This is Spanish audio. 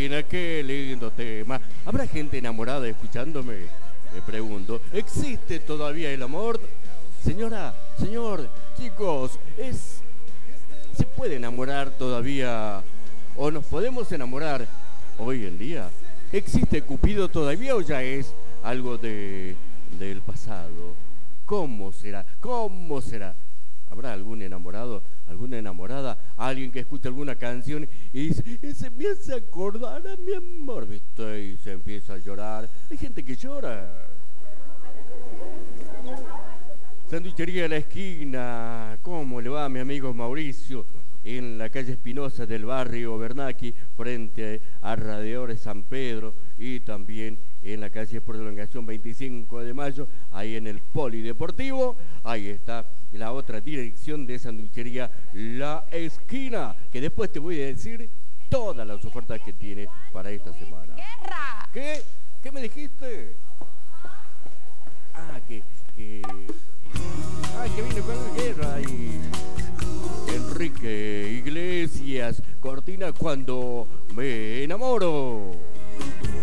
esquina, qué lindo tema. ¿Habrá gente enamorada escuchándome? Me pregunto, ¿existe todavía el amor? Señora, señor, chicos, ¿se puede enamorar todavía o nos podemos enamorar hoy en día? ¿Existe Cupido todavía o ya es algo del pasado? ¿Cómo será? ¿Cómo será? ¿Habrá algún enamorado, alguna enamorada, alguien que escuche alguna canción y dice, y se empieza a acordar a mi amor, ¿viste? Y se empieza a llorar. Hay gente que llora. Sanduichería de la esquina, ¿cómo le va mi amigo Mauricio? En la calle Espinosa del barrio Bernaqui, frente a Radiadores San Pedro, y también en la calle Prolongación 25 de Mayo, ahí en el Polideportivo. Ahí está la otra dirección de Sanduichería La Esquina, que después te voy a decir todas las ofertas que tiene para esta semana. ¡Guerra! ¿Qué? ¿Qué me dijiste? Que vino con la guerra y Enrique Iglesias, Cortina cuando me enamoro.